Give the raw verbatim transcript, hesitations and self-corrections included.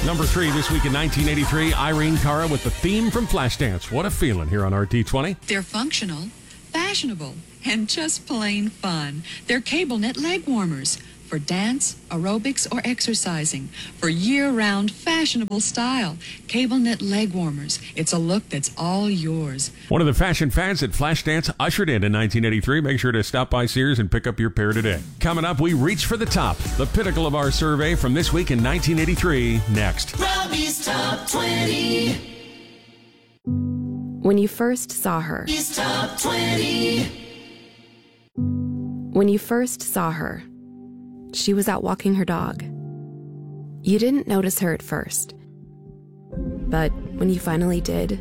Number three this week in nineteen eighty-three, Irene Cara with the theme from Flashdance. What a feeling here on R T twenty. They're functional, fashionable, and just plain fun. They're cable knit leg warmers for dance, aerobics, or exercising. For year-round fashionable style, cable knit leg warmers. It's a look that's all yours. One of the fashion fads that Flashdance ushered in in nineteen eighty-three. Make sure to stop by Sears and pick up your pair today. Coming up, we reach for the top. The pinnacle of our survey from this week in nineteen eighty-three, next. Robbie's Top twenty. When you first saw her. Robbie's Top twenty. When you first saw her, she was out walking her dog. You didn't notice her at first, but when you finally did,